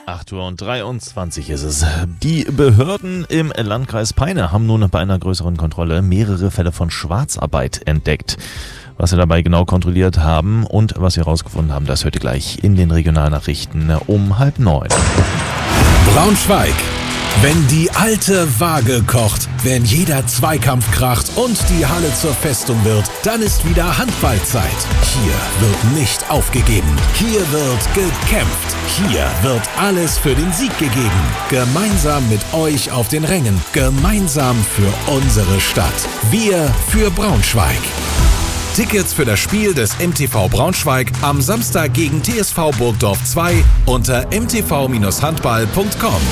8:23 Uhr ist es. Die Behörden im Landkreis Peine haben nun bei einer größeren Kontrolle mehrere Fälle von Schwarzarbeit entdeckt. Was sie dabei genau kontrolliert haben und was sie herausgefunden haben, das hört ihr gleich in den Regionalnachrichten um 8:30. Braunschweig. Wenn die alte Waage kocht, wenn jeder Zweikampf kracht und die Halle zur Festung wird, dann ist wieder Handballzeit. Hier wird nicht aufgegeben. Hier wird gekämpft. Hier wird alles für den Sieg gegeben. Gemeinsam mit euch auf den Rängen. Gemeinsam für unsere Stadt. Wir für Braunschweig. Tickets für das Spiel des MTV Braunschweig am Samstag gegen TSV Burgdorf 2 unter mtv-handball.com.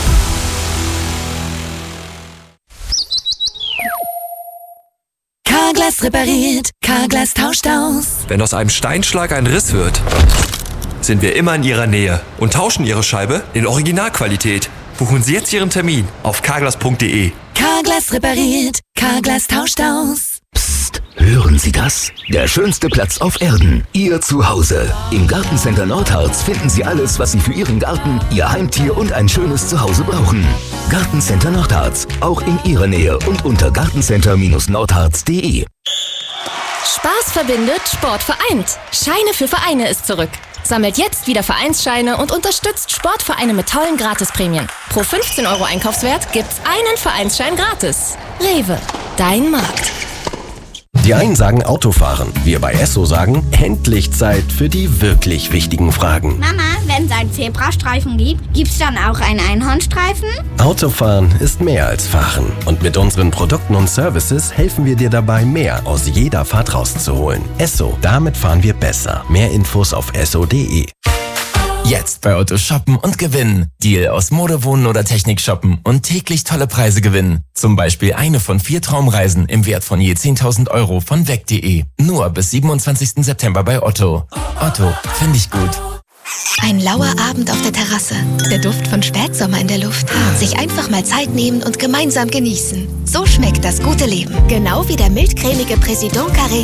Carglass repariert, Carglass tauscht aus. Wenn aus einem Steinschlag ein Riss wird, sind wir immer in Ihrer Nähe und tauschen Ihre Scheibe in Originalqualität. Buchen Sie jetzt Ihren Termin auf carglass.de. Carglass repariert, Carglass tauscht aus. Psst, hören Sie das? Der schönste Platz auf Erden, Ihr Zuhause. Im Gartencenter Nordharz finden Sie alles, was Sie für Ihren Garten, Ihr Heimtier und ein schönes Zuhause brauchen. Gartencenter Nordharz, auch in Ihrer Nähe und unter gartencenter-nordharz.de. Spaß verbindet, Sport vereint. Scheine für Vereine ist zurück. Sammelt jetzt wieder Vereinsscheine und unterstützt Sportvereine mit tollen Gratisprämien. Pro 15 € Einkaufswert gibt's einen Vereinsschein gratis. Rewe, dein Markt. Die einen sagen Autofahren, wir bei Esso sagen, endlich Zeit für die wirklich wichtigen Fragen. Mama, wenn es einen Zebrastreifen gibt, gibt's dann auch einen Einhornstreifen? Autofahren ist mehr als Fahren. Und mit unseren Produkten und Services helfen wir dir dabei, mehr aus jeder Fahrt rauszuholen. Esso, damit fahren wir besser. Mehr Infos auf esso.de. Jetzt bei Otto shoppen und gewinnen. Deal aus Mode, Wohnen oder Technik shoppen und täglich tolle Preise gewinnen. Zum Beispiel eine von 4 Traumreisen im Wert von je 10.000 € von weg.de. Nur bis 27. September bei Otto. Otto, finde ich gut. Ein lauer Abend auf der Terrasse. Der Duft von Spätsommer in der Luft. Sich einfach mal Zeit nehmen und gemeinsam genießen. So schmeckt das gute Leben. Genau wie der mildcremige Président Carré